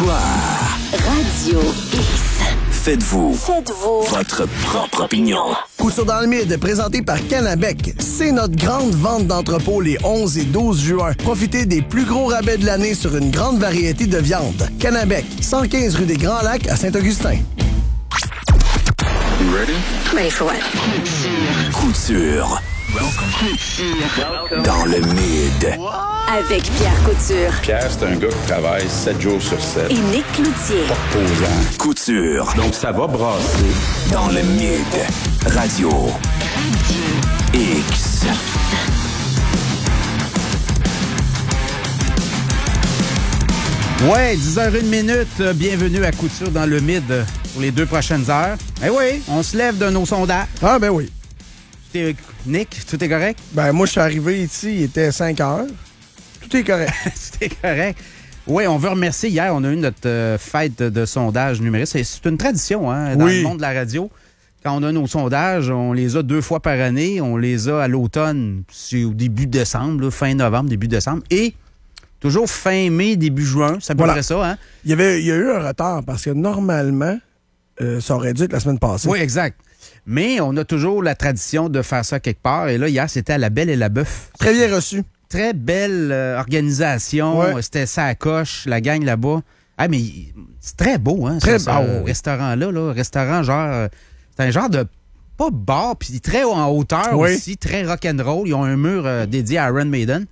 Comptoir. Radio X. Faites-vous votre propre opinion. Couture dans le mid, présenté par Canabec. C'est notre grande vente d'entrepôt les 11 et 12 juin. Profitez des plus gros rabais de l'année sur une grande variété de viandes. Canabec, 115 rue des Grands Lacs à Saint-Augustin. You ready? Ready for what? Couture. Dans le mid. Avec Pierre Couture Pierre, c'est un gars qui travaille 7 jours sur 7. et Nick Cloutier. Posant. Couture. Donc, ça va brasser. Dans le mid. Radio. X. Ouais, 10h01, bienvenue à Couture dans le mid pour les 2 prochaines heures. Eh oui, on se lève de nos sondages. Ah, ben oui. Nick, tout est correct? Ben, moi, je suis arrivé ici, il était 5 heures. Tout est correct. Tout est correct. Oui, on veut remercier. Hier, on a eu notre fête de sondage numérique. C'est une tradition dans le monde de la radio. Quand on a nos sondages, on les a 2 fois par année. On les a à l'automne, c'est au début décembre, là, fin novembre, début décembre. Et toujours fin mai, début juin. C'est à peu près ça, hein? Il y a eu un retard parce que normalement, ça aurait dû être la semaine passée. Oui, exact. Mais on a toujours la tradition de faire ça quelque part. Et là, hier, c'était à La Belle et la Bœuf. Très bien reçu. Très belle organisation. Ouais. C'était ça à coche, la gang là-bas. Ah, mais c'est très beau, hein, Très ce beau. restaurant-là. Là. Restaurant genre... c'est un genre de... Pas bar, puis très en hauteur Oui. aussi, très rock'n'roll. Ils ont un mur dédié à Iron Maiden.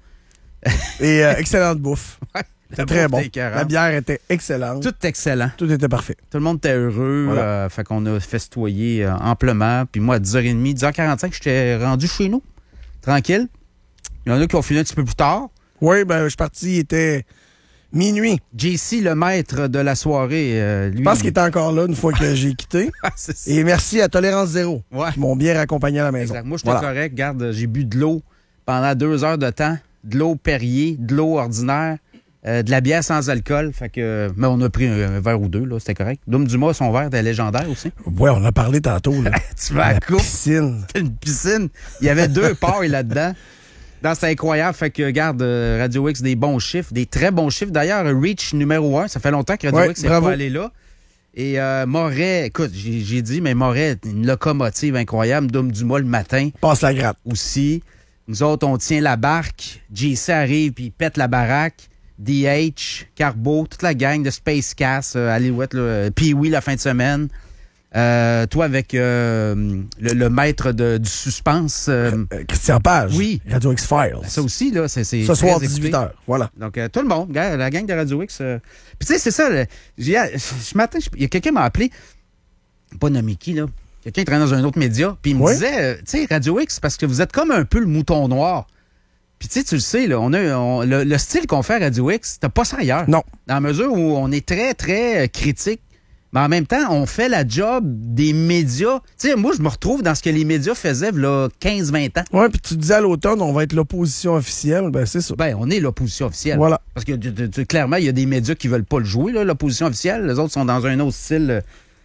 Et excellente bouffe. Ouais, C'était très bon. était écœurant. La bière était excellente. Tout excellent. Tout était parfait. Tout le monde était heureux. Voilà. Fait qu'on a festoyé amplement. Puis moi, à 10h30, 10h45, j'étais rendu chez nous. Tranquille. Il y en a qui ont fini un petit peu plus tard. Oui, ben, je suis parti, il était minuit. JC, le maître de la soirée, lui... Je pense qu'il était encore là une fois que j'ai quitté. Ah, c'est ça. Et merci à Tolérance Zéro. Ouais. Qui m'ont bien raccompagné à la maison. Exact. Moi, j'étais Voilà. correct. Regarde, j'ai bu de l'eau pendant 2 heures de temps. De l'eau Perrier, de l'eau ordinaire, de la bière sans alcool. Fait que, mais on a pris un verre ou 2, là, c'était correct. Dom Dumas, son verre était légendaire aussi. Ouais, on en a parlé tantôt. Là. Tu vas à la La coupe, piscine. une piscine. Il y avait 2 pailles là-dedans. Non, c'était incroyable. Fait que, regarde, Radio X, des bons chiffres, des très bons chiffres. D'ailleurs, Reach numéro 1, ça fait longtemps que Radio Ouais, X n'est bravo. pas allé là. Et Moret, écoute, j'ai dit, mais Moret, une locomotive incroyable. Dom Dumas le matin Passe la gratte. aussi. Nous autres, on tient la barque. JC arrive puis il pète la baraque. DH, Carbo, toute la gang de Space Cass, Alouette, Pee-Wee la fin de semaine. Toi avec le maître du suspense. Christian Page. Oui. Radio X-Files. Ça aussi, là, c'est Ce soir, très écouté. 18h. Voilà. Donc, tout le monde, la gang de Radio X. Puis tu sais, c'est ça. Ce matin, il y a quelqu'un qui m'a appelé, pas nommé qui, là. Quelqu'un qui travaille dans un autre média, puis il me Oui. disait, tu sais, Radio X, parce que vous êtes comme un peu le mouton noir. Puis tu sais, tu le sais, là, le style qu'on fait à Radio X, t'as pas ça ailleurs. Non. Dans la mesure où on est très, très critique, mais en même temps, on fait la job des médias. Tu sais, moi, je me retrouve dans ce que les médias faisaient, là, 15-20 ans. Ouais, puis tu disais à l'automne, on va être l'opposition officielle. Ben, c'est ça. Ben, on est l'opposition officielle. Voilà. Parce que clairement, il y a des médias qui veulent pas le jouer, là, l'opposition officielle. Les autres sont dans un autre style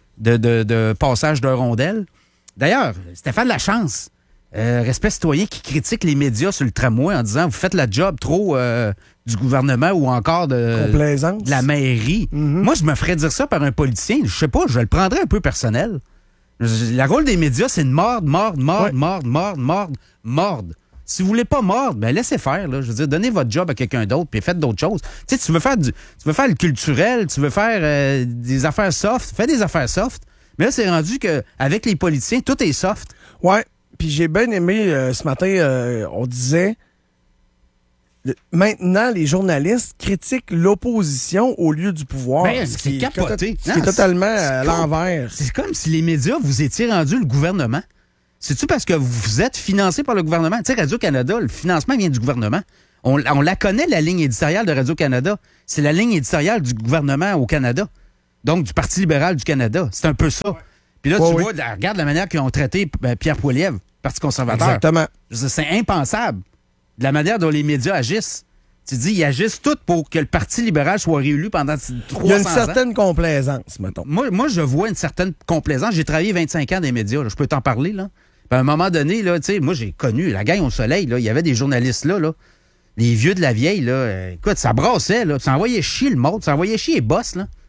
de passage de rondelle. D'ailleurs, Stéphane Lachance, respect citoyen qui critique les médias sur le tramway en disant « Vous faites la job trop du gouvernement ou encore de Complaisance. la mairie. Mhm. Moi, je me ferais dire ça par un politicien. Je sais pas, je le prendrais un peu personnel. Le rôle des médias, c'est de mordre. Si vous voulez pas mordre, ben laissez faire. Là. Je veux dire, donnez votre job à quelqu'un d'autre puis faites d'autres choses. Tu sais, tu veux faire le culturel, tu veux faire des affaires soft, fais des affaires soft. Mais là, c'est rendu qu'avec les politiciens, tout est soft. Ouais. Puis j'ai bien aimé ce matin, on disait maintenant les journalistes critiquent l'opposition au lieu du pouvoir. Ben, c'est capoté. Ce qui est Non, totalement c'est à l'envers. C'est comme si les médias, vous étiez rendu le gouvernement. C'est-tu parce que vous êtes financé par le gouvernement? Tu sais, Radio-Canada, le financement vient du gouvernement. On la connaît, la ligne éditoriale de Radio-Canada. C'est la ligne éditoriale du gouvernement au Canada. Donc, du Parti libéral du Canada. C'est un peu ça. Puis là, Ouais, tu oui. vois, regarde la manière qu'ils ont traité Pierre Poilievre, Parti conservateur. Exactement. Je veux dire, c'est impensable. De la manière dont les médias agissent. Tu dis, ils agissent tout pour que le Parti libéral soit réélu pendant 300 ans. Il y a une certaine complaisance, mettons. Moi, je vois une certaine complaisance. J'ai travaillé 25 ans dans les médias. Là. Je peux t'en parler, là. Puis à un moment donné, là, tu sais, moi, j'ai connu la gang au soleil, là. Il y avait des journalistes là. Les vieux de la vieille, là. Écoute, ça brassait, là. Ça envoyait chier le monde. Ça envoyait chier les boss, là.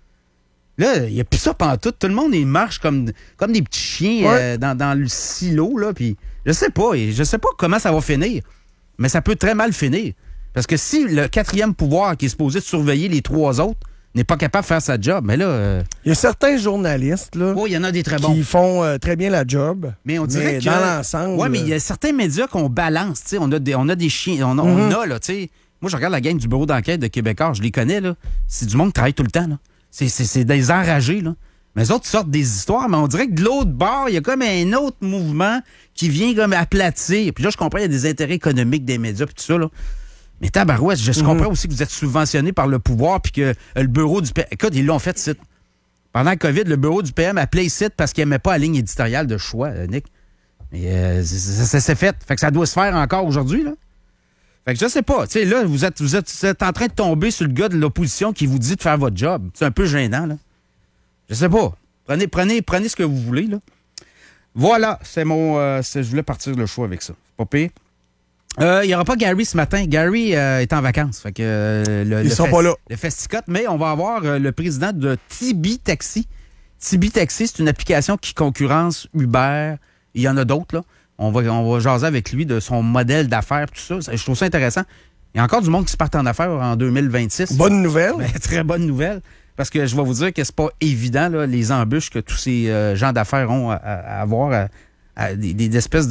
Là, il n'y a plus ça pantoute. Tout le monde, il marche comme des petits chiens dans le silo, là. Puis, je sais pas comment ça va finir. Mais ça peut très mal finir. Parce que si le 4e pouvoir qui est supposé de surveiller les 3 autres n'est pas capable de faire sa job, mais là... Il y a certains journalistes, là... il y en a des très bons. Qui font très bien la job. Mais on dirait que... dans l'ensemble... Oui, mais il y a certains médias qu'on balance, tu sais. On a des chiens. On a, là, tu sais... Moi, je regarde la gang du bureau d'enquête de Québécois. Je les connais, là. C'est du monde qui travaille tout le temps, là. C'est des enragés, là. Mais les autres sortent des histoires, mais on dirait que de l'autre bord, il y a comme un autre mouvement qui vient comme aplatir. Puis là, je comprends, il y a des intérêts économiques des médias et tout ça, là. Mais tabarouette, je comprends aussi que vous êtes subventionné par le pouvoir puis que le bureau du PM... Écoute, ils l'ont fait, site. Pendant le COVID, le bureau du PM a play site parce qu'il n'aimait pas la ligne éditoriale de choix, Nick. Mais ça s'est fait. Fait que ça doit se faire encore aujourd'hui, là. Fait que je sais pas. Tu sais, là, vous êtes en train de tomber sur le gars de l'opposition qui vous dit de faire votre job. C'est un peu gênant, là. Je sais pas. Prenez ce que vous voulez, là. Voilà, c'est mon... je voulais partir le choix avec ça. Pas pire. Il n'y aura pas Gary ce matin. Gary est en vacances. Fait que ils sont pas là. Le festicote, mais on va avoir le président de Tibi Taxi. Tibi Taxi, c'est une application qui concurrence Uber. Il y en a d'autres, là. On va jaser avec lui de son modèle d'affaires, tout ça. Je trouve ça intéressant. Il y a encore du monde qui se part en affaires en 2026. Bonne nouvelle. Ben, très bonne nouvelle. Parce que je vais vous dire que c'est pas évident, là, les embûches que tous ces gens d'affaires ont à avoir, des espèces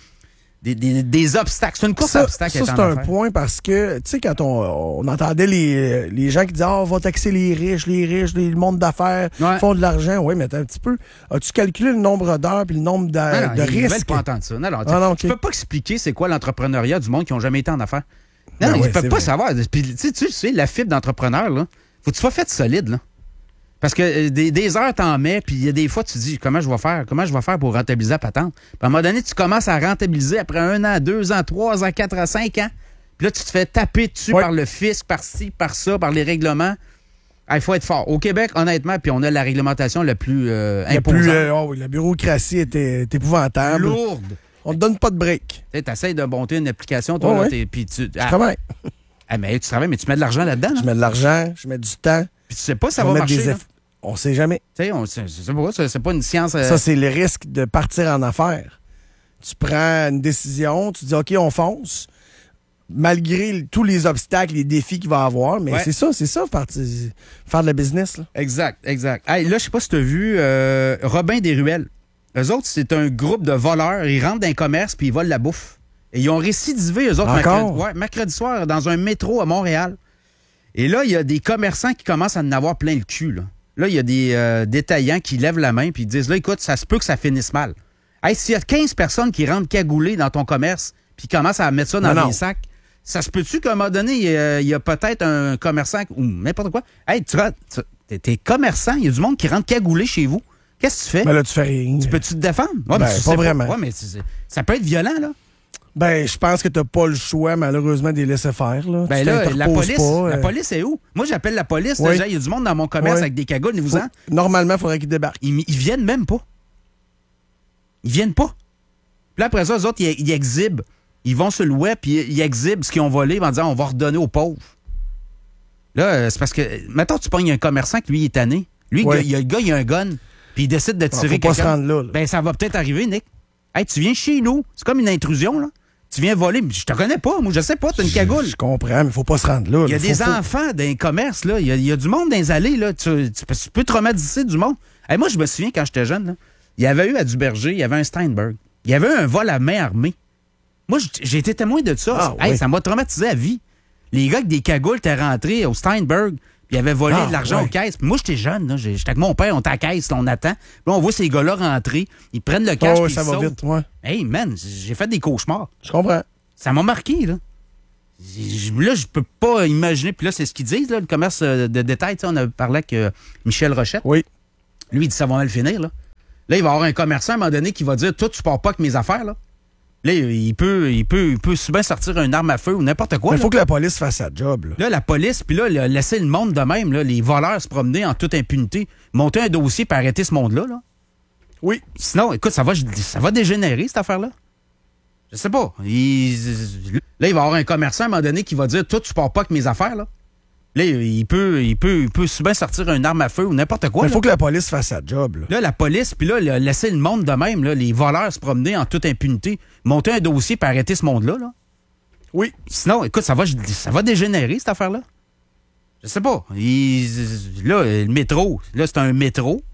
des obstacles. C'est une course à obstacles. Ça, c'est un point parce que, tu sais, quand on entendait les gens qui disaient « on va taxer les riches, le monde d'affaires font de l'argent. » Oui, mais attends un petit peu. As-tu calculé le nombre d'heures puis le nombre de risques? Ils veulent pas entendre ça. Non, tu peux pas expliquer c'est quoi l'entrepreneuriat du monde qui n'ont jamais été en affaires. Non, ils peuvent pas savoir. Puis, tu sais, la fibre d'entrepreneur, là, faut que tu sois fait solide, là. Parce que des heures, t'en mets, puis il y a des fois, tu te dis, comment je vais faire pour rentabiliser la patente? Puis à un moment donné, tu commences à rentabiliser après 1 an, 2 ans, 3 ans, 4 ans, 5 ans. Puis là, tu te fais taper dessus par le fisc, par ci, par ça, par les règlements. Il faut être fort. Au Québec, honnêtement, puis on a la réglementation la plus imposante. La bureaucratie est épouvantable. Lourde. On te donne pas de break. Tu essaies de monter une application, toi, là, puis tu... Je travaille. Mais tu travailles, mais tu mets de l'argent là-dedans. Je mets de l'argent, je mets du temps. Puis tu sais pas si ça va marcher. On sait jamais. Tu sais, c'est pas une science... Ça, c'est le risque de partir en affaires. Tu prends une décision, tu dis, OK, on fonce, malgré tous les obstacles, les défis qu'il va avoir. Mais c'est ça, faire de la business. Là. Exact. Hey, là, je sais pas si tu as vu Robin des Ruelles. Eux autres, c'est un groupe de voleurs. Ils rentrent dans un commerce puis ils volent la bouffe. Et ils ont récidivé, eux autres, mercredi soir, dans un métro à Montréal. Et là, il y a des commerçants qui commencent à en avoir plein le cul. Là, il y a des détaillants qui lèvent la main puis ils disent, là, écoute, ça se peut que ça finisse mal. Hey, s'il y a 15 personnes qui rentrent cagoulées dans ton commerce puis commencent à mettre ça dans des sacs, ça se peut-tu qu'à un moment donné, il y a peut-être un commerçant ou n'importe quoi? Hey, t'es commerçant, il y a du monde qui rentre cagoulé chez vous. Qu'est-ce que tu fais? Ben là, tu fais rien. Tu peux-tu te défendre? Ouais, pas vraiment. Ouais, mais ça peut être violent, là. Ben, je pense que t'as pas le choix, malheureusement, de les laisser faire. Là. Ben là, la police est où? Moi, j'appelle la police. Oui. Déjà, il y a du monde dans mon commerce avec des cagoules. Normalement, il faudrait qu'ils débarquent. Ils viennent même pas. Ils viennent pas. Puis là, après ça, eux autres, ils exhibent. Ils vont sur le web puis ils exhibent ce qu'ils ont volé en disant on va redonner aux pauvres. Là, c'est parce que, mettons, tu pognes un commerçant qui, lui, est tanné. Lui, le gars, il a un gun puis il décide de tirer quelqu'un. Faut pas se rendre là. Ben, ça va peut-être arriver, Nick. Hey, tu viens chez nous. C'est comme une intrusion, là. Tu viens voler, mais je te connais pas, moi, je sais pas, t'as une cagoule. Je comprends, mais faut pas se rendre là. Il y a des enfants dans les commerces, là. Il y a du monde dans les allées, là. Tu peux traumatiser du monde. Hey, moi, je me souviens, quand j'étais jeune, là, il y avait eu à Duberger, il y avait un Steinberg. Il y avait eu un vol à main armée. Moi, j'ai été témoin de ça. Ça m'a traumatisé à vie. Les gars avec des cagoules étaient rentrés au Steinberg, puis ils avaient volé de l'argent aux caisses. Puis moi, j'étais jeune, là. J'étais avec mon père, on était à la caisse, là, on attend. Puis là, on voit ces gars-là rentrer, ils prennent le cash, puis ça va vite, Hey, man, j'ai fait des cauchemars. Je comprends. Ça m'a marqué, là. Là, je peux pas imaginer. Puis là, c'est ce qu'ils disent, là, le commerce de détail. On a parlé avec Michel Rochette. Oui. Lui, il dit ça va mal finir, là. Là, il va y avoir un commerçant à un moment donné qui va dire toi, tu pars pas avec mes affaires, là. Là, il peut souvent sortir une arme à feu ou n'importe quoi. Il faut que la police fasse sa job, là. Là, la police, puis là, laisser le monde de même, là, les voleurs se promener en toute impunité, monter un dossier pour arrêter ce monde-là, là. Oui. Sinon, écoute, ça va dégénérer, cette affaire-là. Je sais pas. Là, il va y avoir un commerçant à un moment donné qui va dire toi, tu pars pas avec mes affaires, là. Là, il peut souvent sortir une arme à feu ou n'importe quoi. Il faut que la police fasse sa job. Là, la police, puis là, laisser le monde de même, là, les voleurs se promener en toute impunité, monter un dossier pour arrêter ce monde-là. Là. Oui. Sinon, écoute, ça va dégénérer, cette affaire-là. Je sais pas. Là, le métro, là, c'est un métro.